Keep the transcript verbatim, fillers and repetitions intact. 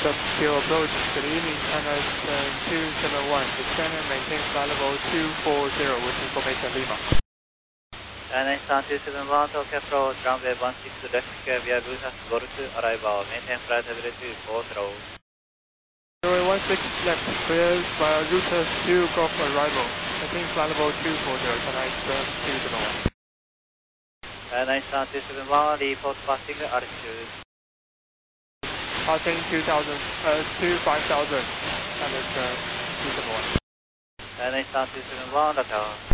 Subscale approach, good evening, China two seven one, descend and maintain flight level two four zero with information Lima. China two seven one, Tokyo approach, runway one six left square via Busan Golf, arrival, maintain flight level two four zero. Runway one six left, clear via Route two Golf arrival, maintain flight level two four zero, China two seven one. China two seven one, report passing altitude. Passing two thousand, uh, two five thousand, and it's uh, two seven one. China two seven one, Dakar.